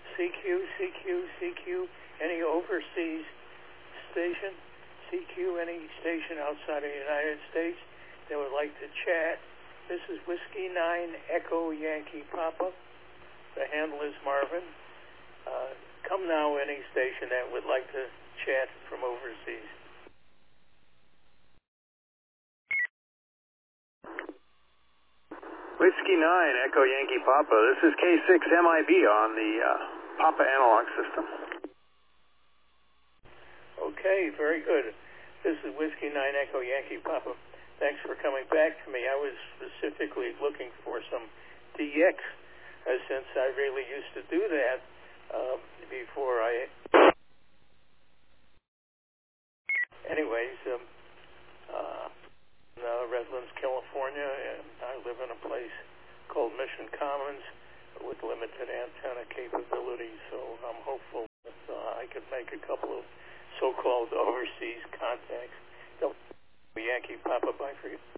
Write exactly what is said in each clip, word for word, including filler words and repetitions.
C Q, C Q, C Q, any overseas station, C Q, any station outside of the United States that would like to chat. This is Whiskey nine Echo Yankee Papa. The handle is Marvin. Uh, come now, any station that would like to chat from overseas. Whiskey nine Echo Yankee Papa. This is K six M I B on the uh, Papa analog system. Okay, very good. This is Whiskey nine Echo Yankee Papa. Thanks for coming back to me. I was specifically looking for some D X uh, since I really used to do that uh, before I... Anyways, um, uh, in uh, Redlands, California, and I live in a place called Mission Commons with limited antenna capability, so I'm hopeful that uh, I could make a couple of so-called overseas contacts. Don't Yankee Papa, bye for you.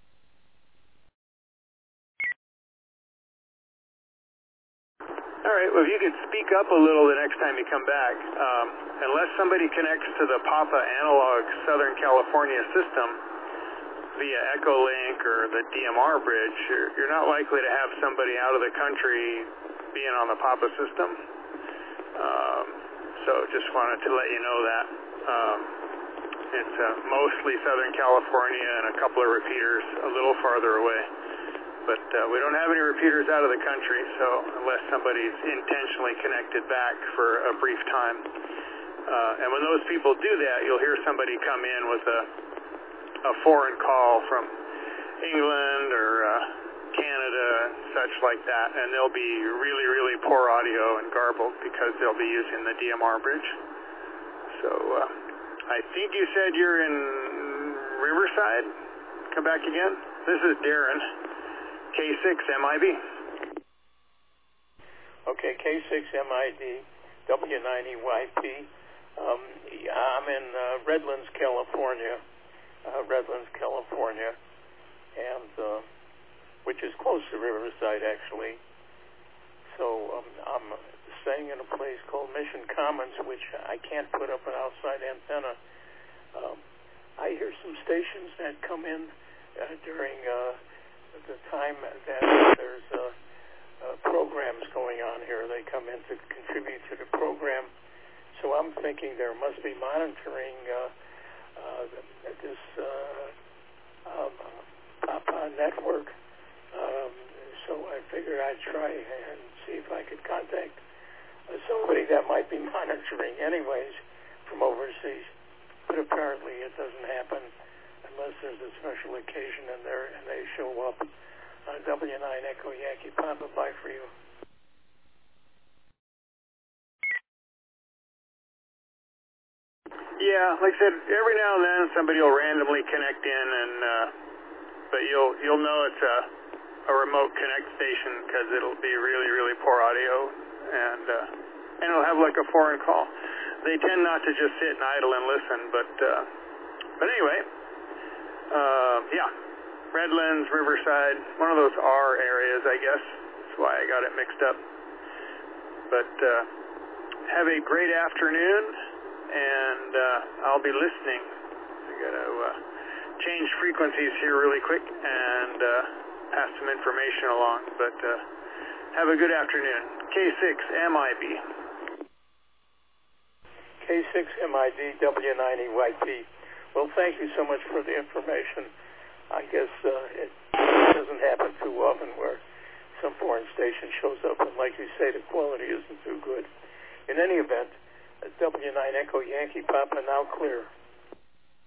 All right, well, if you could speak up a little the next time you come back. Um, unless somebody connects to the Papa analog Southern California system via Echolink or the D M R bridge, you're, you're not likely to have somebody out of the country being on the Papa system. Um, so just wanted to let you know that. Um, it's uh, mostly Southern California and a couple of repeaters a little farther away. But uh, we don't have any repeaters out of the country, so unless somebody's intentionally connected back for a brief time. Uh, and when those people do that, you'll hear somebody come in with a, a foreign call from England or uh, Canada and such like that, and they'll be really, really poor audio and garbled because they'll be using the D M R bridge. So uh, I think you said you're in Riverside. Come back again. This is Darren. K six M I B. Okay, K six M I D, W nine E Y P. Um, I'm in uh, Redlands, California, uh, Redlands, California, and uh, which is close to Riverside, actually. So um, I'm staying in a place called Mission Commons, which I can't put up an outside antenna. Um, I hear some stations that come in uh, during uh, the time that there's uh, uh, programs going on here. They come in to contribute to the program. So I'm thinking there must be monitoring uh, uh, this uh, um, Papa network. Um, so I figured I'd try and see if I could contact uh, somebody that might be monitoring anyways from overseas. But apparently it doesn't happen unless there's a special occasion in there and they show up. Uh, W nine Echo Yankee Papa, bye for you. Yeah, like I said, every now and then somebody will randomly connect in, and uh, but you'll you'll know it's a, a remote connect station because it'll be really really poor audio, and uh, and it'll have like a foreign call. They tend not to just sit and idle and listen, but uh, but anyway, uh, yeah, Redlands, Riverside, one of those R areas, I guess. That's why I got it mixed up. But uh, have a great afternoon. And uh, I'll be listening. I got to uh, change frequencies here really quick and uh, pass some information along. But uh, have a good afternoon. K six M I B. K six M I D, W nine E Y P. Well, thank you so much for the information. I guess uh, it doesn't happen too often where some foreign station shows up, and like you say, the quality isn't too good. In any event, W nine Echo Yankee Papa now clear.